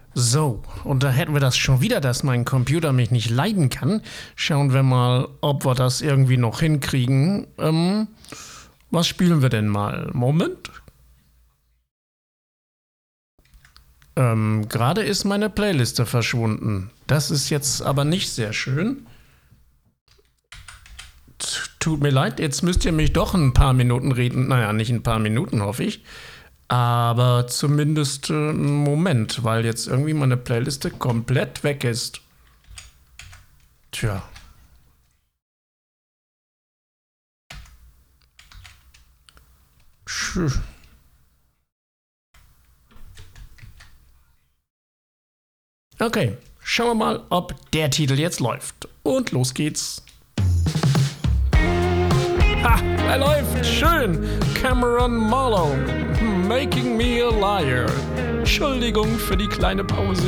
So, und da hätten wir das schon wieder, dass mein Computer mich nicht leiden kann. Schauen wir mal, ob wir das irgendwie noch hinkriegen. Was spielen wir denn mal? Moment. Gerade ist meine Playliste verschwunden. Das ist jetzt aber nicht sehr schön. Tut mir leid, jetzt müsst ihr mich doch ein paar Minuten reden. Naja, nicht ein paar Minuten, hoffe ich. Aber zumindest einen Moment, weil jetzt irgendwie meine Playliste komplett weg ist. Tja. Okay, schauen wir mal, ob der Titel jetzt läuft. Und los geht's. Ha, er läuft. Schön. Cameron Marlowe. Making me a liar. Entschuldigung für die kleine Pause.